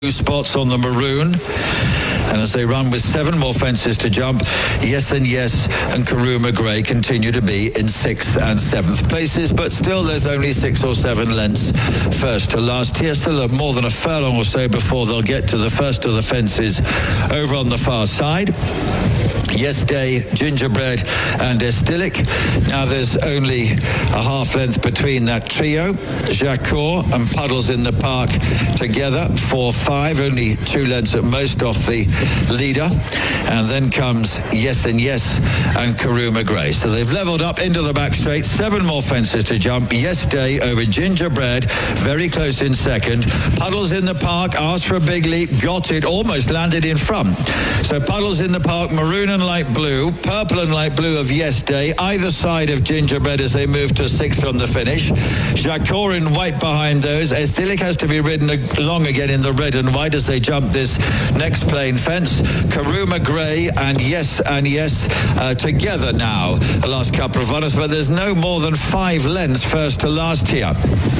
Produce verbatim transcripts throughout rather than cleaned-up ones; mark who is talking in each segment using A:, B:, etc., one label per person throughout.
A: Two spots on the maroon, and as they run with seven more fences to jump, Yes and Yes and Karuma Gray continue to be in sixth and seventh places, but still there's only six or seven lengths first to last here. Still more than a furlong or so before they'll get to the first of the fences over on the far side. Yes Day, Gingerbread and Estilic. Now there's only a half length between that trio. Jacquot and Puddles in the Park together, four five, only two lengths at most off the leader. And then comes Yes and Yes and Karuma Gray. So they've levelled up into the back straight, seven more fences to jump. Yes Day over Gingerbread, very close in second. Puddles in the Park asked for a big leap, got it, almost landed in front. So Puddles in the Park, maroon and light blue, purple and light blue of Yes Day, either side of Gingerbread as they move to sixth on the finish. Jacquot in white behind those. Estilic has to be ridden along again in the red and white as they jump this next plain fence. Karuma Gray and Yes and Yes uh, together now the last couple of runners, but there's no more than five lengths first to last here.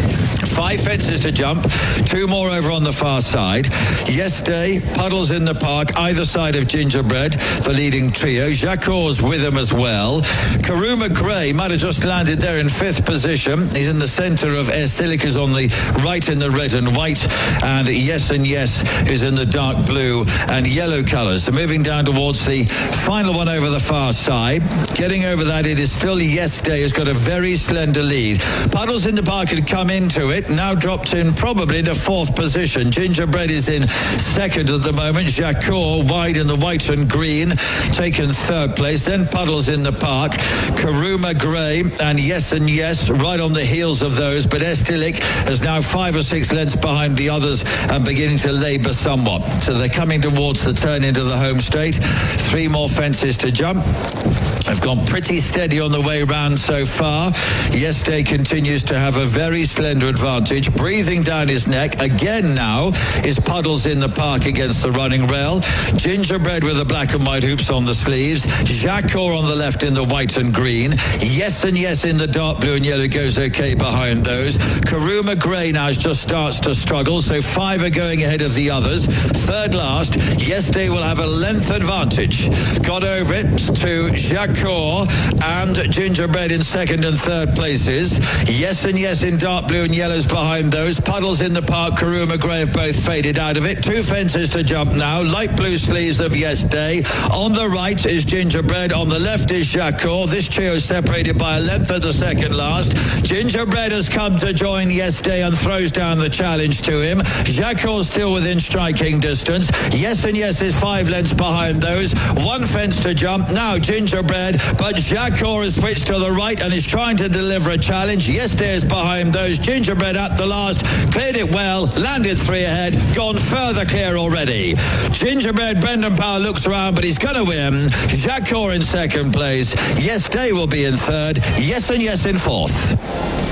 A: Five fences to jump, two more over on the far side. Yes Day, Puddles in the Park, either side of Gingerbread, the leading trio. Jacquot's with him as well. Karuma Gray might have just landed there in fifth position. He's in the centre of Estilic, is on the right in the red and white, and Yes and Yes is in the dark blue and yellow colours. So moving down towards the final one over the far side. Getting over that, it is still Yes Day, who's got a very slender lead. Puddles in the Park had come into it, now dropped in probably into fourth position. Gingerbread is in second at the moment. Jacquot wide in the white and green, taken third place. Then Puddles in the Park, Karuma Gray and Yes and Yes right on the heels of those, but Estilic is now five or six lengths behind the others and beginning to labour somewhat. So they're coming towards the turn into the home straight. Three more fences to jump. They've gone pretty steady on the way round so far. Yes Day continues to have a very slender advantage. Breathing down his neck again now is Puddles in the Park against the running rail. Gingerbread with the black and white hoops on the sleeves. Jacquot on the left in the white and green. Yes and Yes in the dark blue and yellow goes okay behind those. Karuma Gray now just starts to struggle, so five are going ahead of the others. Third last, Yes Day will have a length advantage. Got over it to Jacquot and Gingerbread in second and third places. Yes and Yes in dark blue and yellows behind those. Puddles in the Park, Karuma Gray have both faded out of it. Two fences to jump now. Light blue sleeves of Yes Day. On the right is Gingerbread. On the left is Jacquot. This trio is separated by a length at the second last. Gingerbread has come to join Yes Day and throws down the challenge to him. Jacquot still within striking distance. Yes and Yes is five lengths behind those. One fence to jump. Now Gingerbread, but Jacquot has switched to the right and is trying to deliver a challenge. Yes Day is behind those. Gingerbread at the last, cleared it well, landed three ahead, gone further clear already. Gingerbread, Brendan Power looks around, but he's going to win. Jacquot in second place. Yes Day will be in third. Yes and Yes in fourth.